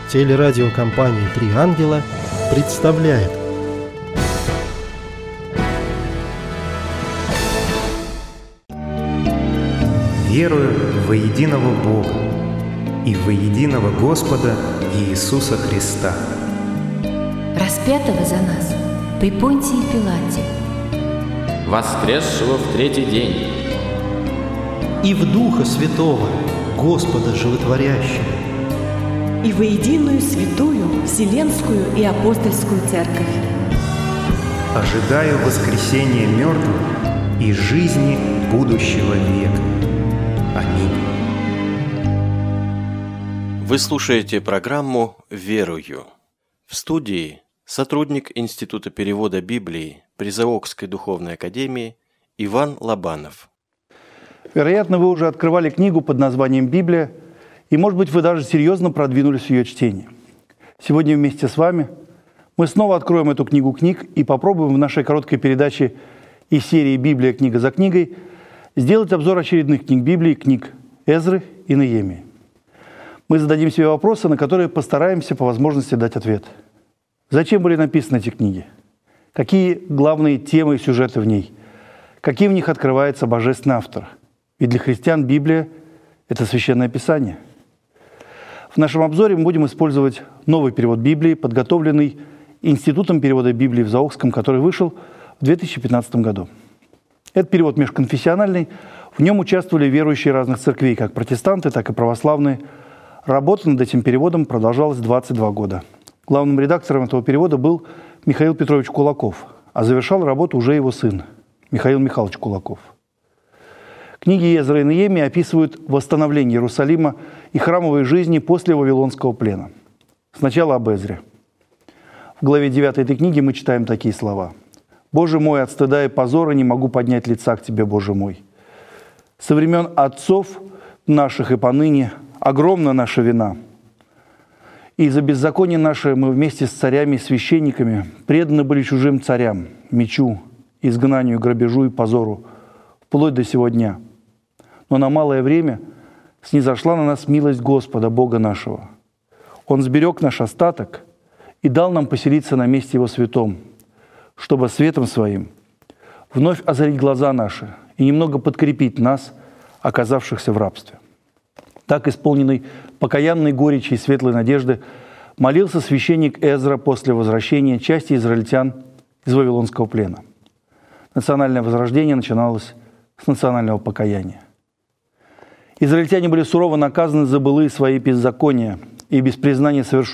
Телерадиокомпания «Три ангела» представляет. Верую во единого Бога и во единого Господа Иисуса Христа, распятого за нас при Понтии Пилате, воскресшего в третий день, И в Духа Святого, Господа Животворящего, и во единую святую Вселенскую и Апостольскую Церковь. ожидаю воскресения мертвых и жизни будущего века. Аминь. Вы слушаете программу «Верую». В студии сотрудник Института перевода Библии Призаокской духовной академии Иван Лобанов. Вероятно, вы уже открывали книгу под названием «Библия», и, может быть, вы даже серьезно продвинулись в ее чтении. Сегодня вместе с вами мы снова откроем эту книгу книг и попробуем в нашей короткой передаче из серии «Библия. Книга за книгой» сделать обзор очередных книг Библии, книг Эзры и Неемии. Мы зададим себе вопросы, на которые постараемся по возможности дать ответ. Зачем были написаны эти книги? Какие главные темы и сюжеты в ней? Какие в них открывается божественный автор? Ведь для христиан Библия – это Священное Писание. В нашем обзоре мы будем использовать новый перевод Библии, подготовленный Институтом перевода Библии в Заокском, который вышел в 2015 году. Этот перевод межконфессиональный. В нем участвовали верующие разных церквей, как протестанты, так и православные. Работа над этим переводом продолжалась 22 года. Главным редактором этого перевода был Михаил Петрович Кулаков, а завершал работу уже его сын, Михаил Михайлович Кулаков. Книги Эзры и Неемии описывают восстановление Иерусалима и храмовой жизни после Вавилонского плена. Сначала об Эзре. В главе 9 этой книги мы читаем такие слова. «Боже мой, от стыда и позора не могу поднять лица к Тебе, Боже мой. Со времен отцов наших и поныне огромна наша вина. И за беззаконие наше мы вместе с царями и священниками преданы были чужим царям, мечу, изгнанию, грабежу и позору, вплоть до сего дня. Но на малое время снизошла на нас милость Господа, Бога нашего. Он сберег наш остаток и дал нам поселиться на месте Его святом, чтобы светом Своим вновь озарить глаза наши и немного подкрепить нас, оказавшихся в рабстве». Так, исполненный покаянной горечи и светлой надежды, молился священник Эзра после возвращения части израильтян из Вавилонского плена. Национальное возрождение начиналось с национального покаяния. Израильтяне были сурово наказаны за былые свои беззакония и без признания совершенных